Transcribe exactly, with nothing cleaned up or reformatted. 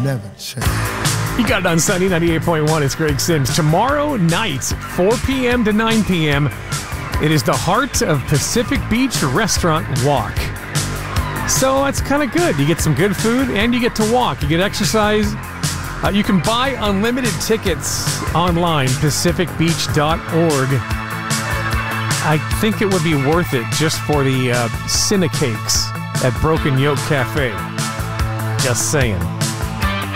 never change. You got it on Sunny ninety-eight point one. It's Greg Sims. Tomorrow night, four p.m. to nine p.m., it is the Heart of Pacific Beach Restaurant Walk. So that's kind of good. You get some good food and you get to walk. You get exercise. Uh, you can buy unlimited tickets online, pacific beach dot org. I think it would be worth it just for the uh, Cinecakes at Broken Yoke Cafe. Just saying.